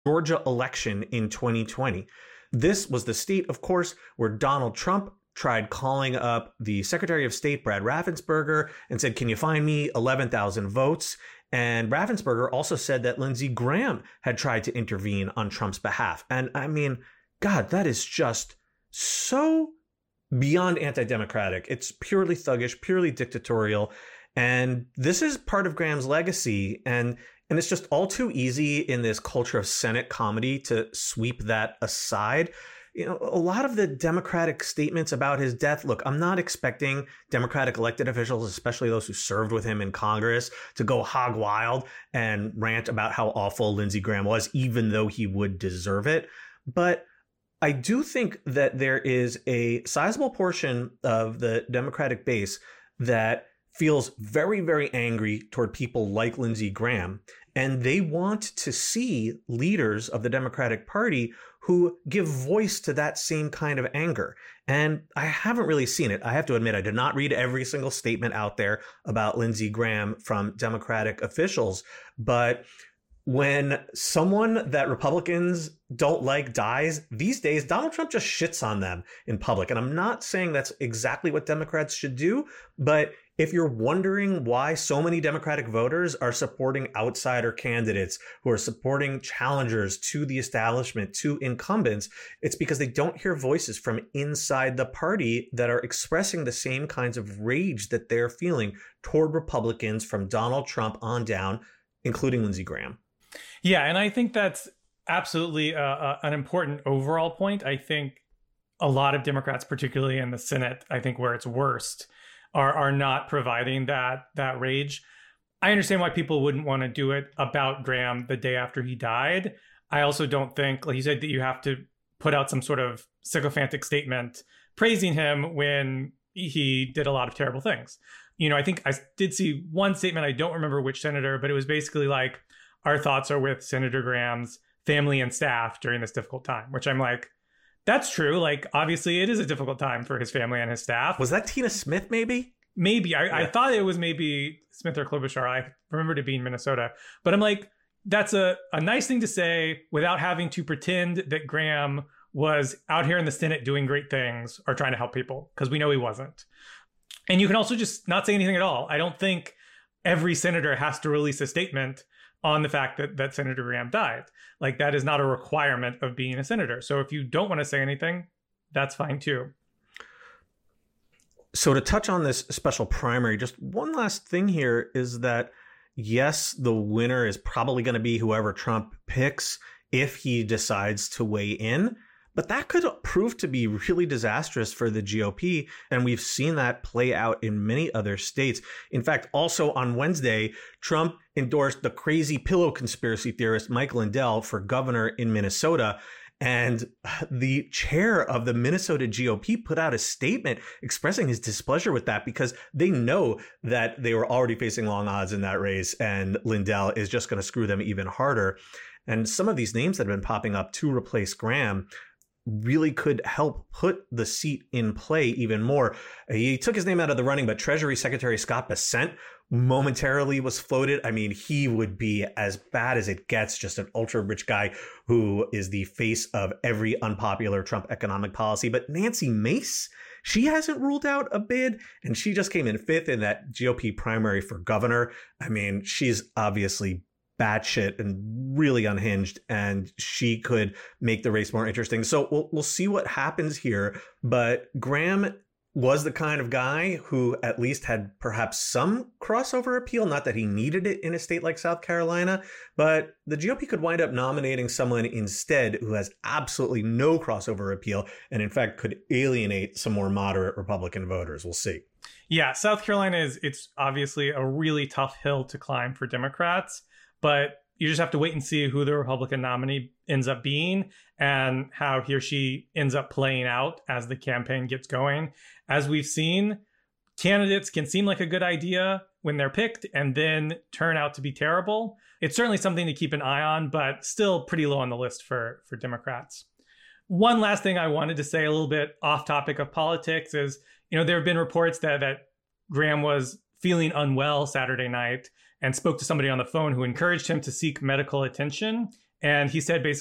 Georgia election in 2020. This was the state, of course, where Donald Trump tried calling up the Secretary of State, Brad Raffensperger, and said, can you find me 11,000 votes? And Raffensperger also said that Lindsey Graham had tried to intervene on Trump's behalf. And I mean, God, that is just so beyond anti-democratic. It's purely thuggish, purely dictatorial. And this is part of Graham's legacy. And it's just all too easy in this culture of Senate comedy to sweep that aside. You know, a lot of the Democratic statements about his death, look, I'm not expecting Democratic elected officials, especially those who served with him in Congress, to go hog wild and rant about how awful Lindsey Graham was, even though he would deserve it. But I do think that there is a sizable portion of the Democratic base that feels very, very angry toward people like Lindsey Graham. And they want to see leaders of the Democratic Party who give voice to that same kind of anger. And I haven't really seen it. I have to admit, I did not read every single statement out there about Lindsey Graham from Democratic officials. But when someone that Republicans don't like dies these days, Donald Trump just shits on them in public. And I'm not saying that's exactly what Democrats should do, but if you're wondering why so many Democratic voters are supporting outsider candidates who are supporting challengers to the establishment, to incumbents, it's because they don't hear voices from inside the party that are expressing the same kinds of rage that they're feeling toward Republicans from Donald Trump on down, including Lindsey Graham. Yeah, and I think that's absolutely an important overall point. I think a lot of Democrats, particularly in the Senate, I think where it's worst, are not providing that rage. I understand why people wouldn't want to do it about Graham the day after he died. I also don't think, like you said, that you have to put out some sort of sycophantic statement praising him when he did a lot of terrible things. You know, I think I did see one statement, I don't remember which senator, but it was basically like, our thoughts are with Senator Graham's family and staff during this difficult time, which I'm like, that's true. Like, obviously, it is a difficult time for his family and his staff. Was that Tina Smith, maybe? Maybe. I thought it was maybe Smith or Klobuchar. I remembered it being Minnesota. But I'm like, that's a nice thing to say without having to pretend that Graham was out here in the Senate doing great things or trying to help people, because we know he wasn't. And you can also just not say anything at all. I don't think every senator has to release a statement on the fact that Senator Graham died. Like, that is not a requirement of being a senator. So if you don't want to say anything, that's fine too. So to touch on this special primary, just one last thing here is that, yes, the winner is probably going to be whoever Trump picks if he decides to weigh in. But that could prove to be really disastrous for the GOP. And we've seen that play out in many other states. In fact, also on Wednesday, Trump endorsed the crazy pillow conspiracy theorist Mike Lindell for governor in Minnesota. And the chair of the Minnesota GOP put out a statement expressing his displeasure with that, because they know that they were already facing long odds in that race, and Lindell is just going to screw them even harder. And some of these names that have been popping up to replace Graham really could help put the seat in play even more. He took his name out of the running, but Treasury Secretary Scott Bessent momentarily was floated. I mean, he would be as bad as it gets, just an ultra rich guy who is the face of every unpopular Trump economic policy. But Nancy Mace, she hasn't ruled out a bid, and she just came in fifth in that GOP primary for governor. I mean, she's obviously batshit and really unhinged, and she could make the race more interesting. So we'll see what happens here. But Graham was the kind of guy who at least had perhaps some crossover appeal. Not that he needed it in a state like South Carolina, but the GOP could wind up nominating someone instead who has absolutely no crossover appeal, and in fact could alienate some more moderate Republican voters. We'll see. Yeah, South Carolina it's obviously a really tough hill to climb for Democrats. But you just have to wait and see who the Republican nominee ends up being and how he or she ends up playing out as the campaign gets going. As we've seen, candidates can seem like a good idea when they're picked and then turn out to be terrible. It's certainly something to keep an eye on, but still pretty low on the list for Democrats. One last thing I wanted to say, a little bit off topic of politics, is, there have been reports that Graham was feeling unwell Saturday night and spoke to somebody on the phone who encouraged him to seek medical attention. And he said basically,